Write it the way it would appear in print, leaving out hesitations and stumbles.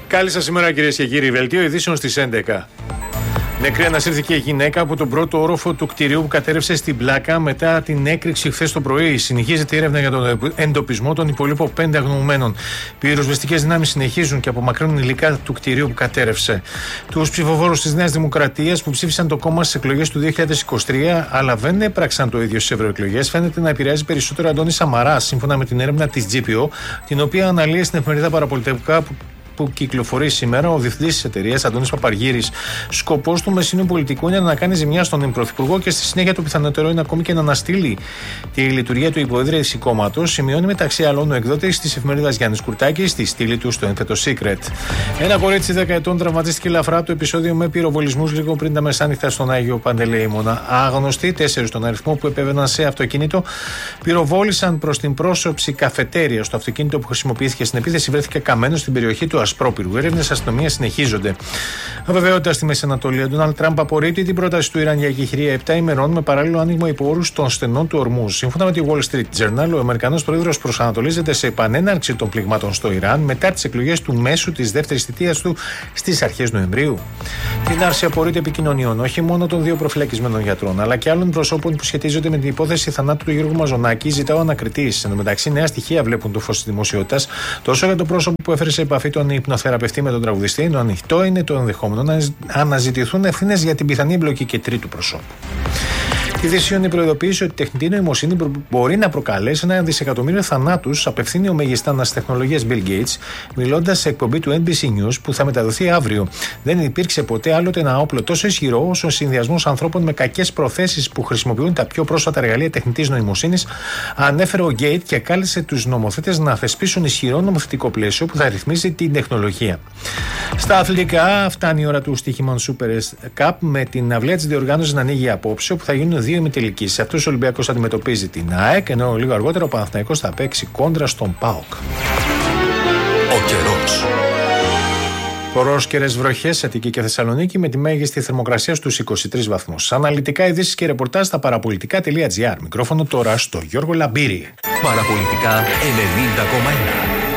Καλή σας ημέρα, κυρίες και κύριοι. Βελτίο ειδήσεων στις 11. Νεκρή ανασύρθηκε η γυναίκα από τον πρώτο όροφο του κτηρίου που κατέρευσε στην Πλάκα μετά την έκρηξη χθες το πρωί. Συνεχίζεται η έρευνα για τον εντοπισμό των υπολείπων 5 αγνοωμένων. Πυροσβεστικές δυνάμεις συνεχίζουν και απομακρύνουν υλικά του κτηρίου που κατέρευσε. Τους ψηφοφόρους της Νέας Δημοκρατίας που ψήφισαν το κόμμα στις εκλογές του 2023 αλλά δεν έπραξαν το ίδιο στις ευρωεκλογές, φαίνεται να επηρεάζει περισσότερο Αντώνη Σαμαρά, σύμφωνα με την έρευνα της GPO, την οποία αναλύει στην εφημερίδα Παραπολιτικά που κυκλοφορεί σήμερα ο διευθυντής της εταιρείας, Αντώνης Παπαργύρης. Σκοπός του μεσήνου πολιτικού είναι να κάνει ζημιά στον Πρωθυπουργό και στη συνέχεια το πιθανότερο είναι ακόμη και να αναστείλει τη λειτουργία του υποέδρευση κόμματος, σημειώνει μεταξύ άλλων ο εκδότης της εφημερίδας Γιάννης Κουρτάκης στη στήλη του στο ένθετο Secret. Ένα κορίτσι 10 ετών τραυματίστηκε ελαφρά από το επεισόδιο με πυροβολισμούς λίγο πριν τα μεσάνυχτα στον Άγιο Παντελεήμονα. Άγνωστοι, 4 στον αριθμό που επέβαιναν σε αυτοκίνητο, πυροβόλησαν προς την πρόσωψη καφετέρια. Στο αυτοκίνητο που χρησιμοποιήθηκε στην επίθεση βρέθηκε καμένο στην περιοχή του Ασπρόπυρου. Έρευνες αστυνομίας συνεχίζονται. Αβεβαιότητα στη Μέση Ανατολή. Ο Ντόναλντ Τραμπ απορρίπτει την πρόταση του Ιράν για εκεχηρία 7 ημερών με παράλληλο άνοιγμα υπό όρους των στενών του ορμούς. Σύμφωνα με τη Wall Street Journal, ο Αμερικανός πρόεδρος προσανατολίζεται σε επανέναρξη των πληγμάτων στο Ιράν μετά τις εκλογές του μέσου της δεύτερης θητείας του στις αρχές Νοεμβρίου. Την άρση απορρίτου επικοινωνιών όχι μόνο των 2 προφυλακισμένων γιατρών αλλά και άλλων προσώπων που σχετίζονται με την υπόθεση θανάτου του Γιώργου Μαζονάκη, ζητάω ανακριτής. Εν τω μεταξύ, νέα στοιχεία βλέπουν το φως της δημοσιότητας τόσο για το πρόσωπο που έφερε σε επαφή τον υπνοθεραπευτή με τον τραγουδιστή, ενώ ανοιχτό είναι το ενδεχόμενο να αναζητηθούν ευθύνες για την πιθανή εμπλοκή και τρίτου προσώπου. Η Δύσιον προειδοποίησε ότι η τεχνητή νοημοσύνη μπορεί να προκαλέσει 1 δισεκατομμύριο θανάτους, απευθύνει ο μεγιστάνας τεχνολογίας Bill Gates, μιλώντας σε εκπομπή του NBC News που θα μεταδοθεί αύριο. Δεν υπήρξε ποτέ άλλοτε ένα όπλο τόσο ισχυρό όσο ο συνδυασμός ανθρώπων με κακές προθέσεις που χρησιμοποιούν τα πιο πρόσφατα εργαλεία τεχνητής νοημοσύνης, ανέφερε ο Gates και κάλεσε τους νομοθέτες να θεσπίσουν ισχυρό νομοθετικό πλαίσιο που θα ρυθμίσει την τεχνολογία. Στα αθλητικά, φτάνει η ώρα του στοίχημαν Super Cup με την αυλαία της διοργάνωσης να ανοίγει απόψε, που θα γίνουν 2 ημιτελικοί. Σε αυτούς ο Ολυμπιακός αντιμετωπίζει την ΑΕΚ, ενώ λίγο αργότερα ο Παναθηναϊκός θα παίξει κόντρα στον ΠΑΟΚ. Ο καιρός. Πρόσκαιρες βροχές σε Αττική και Θεσσαλονίκη με τη μέγιστη θερμοκρασία στους 23 βαθμούς. Αναλυτικά ειδήσεις και ρεπορτάζ στα παραπολιτικά.gr. Μικρόφωνο τώρα στο Γιώργο Λαμπύρη. Παραπολιτικά 90,1.